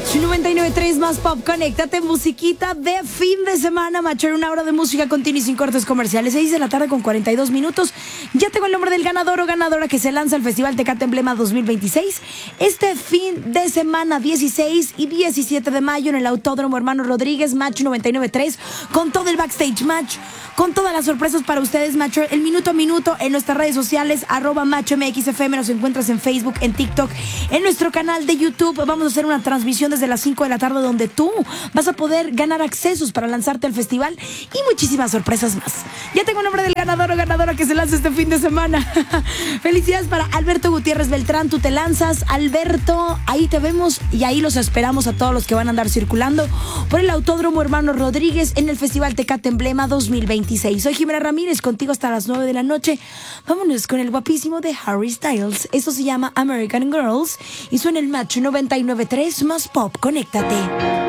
Match 99.3 más pop. Conéctate, musiquita de fin de semana. Match, una hora de música continua y sin cortes comerciales. 6 de la tarde con 42 minutos. Ya tengo el nombre del ganador o ganadora que se lanza al Festival Tecate Emblema 2026. Este fin de semana, 16 y 17 de mayo en el Autódromo Hermano Rodríguez. Match 99.3 con todo el backstage match, con todas las sorpresas para ustedes, Match. El minuto a minuto en nuestras redes sociales, @MatchMXFM. Nos encuentras en Facebook, en TikTok, en nuestro canal de YouTube. Vamos a hacer una transmisión desde las 5 de la tarde donde tú vas a poder ganar accesos para lanzarte al festival y muchísimas sorpresas más. Ya tengo el nombre del ganador o ganadora que se lanza este fin de semana. Felicidades para Alberto Gutiérrez Beltrán. Tú te lanzas, Alberto. Ahí te vemos y ahí los esperamos a todos los que van a andar circulando por el Autódromo Hermano Rodríguez en el Festival Tecate Emblema 2026. Soy Jimena Ramírez, contigo hasta las 9 de la noche. Vámonos con el guapísimo de Harry Styles. Esto se llama American Girls y suena el Match 99.3 más pop. Conéctate.